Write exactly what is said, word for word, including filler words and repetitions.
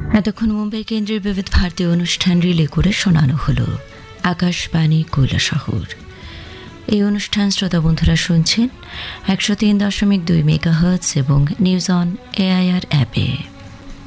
এতক্ষণ মুম্বাই কেন্দ্রের বিবিধ ভারতীয় অনুষ্ঠান রিলে করে শোনানো হলো আকাশবাণী কৈলাসহর। এই অনুষ্ঠান শ্রোতা বন্ধুরা শুনছেন একশো তিন দশমিক দুই মেগাহার্টজ এবং নিউজ অন এআইআর অ্যাপে।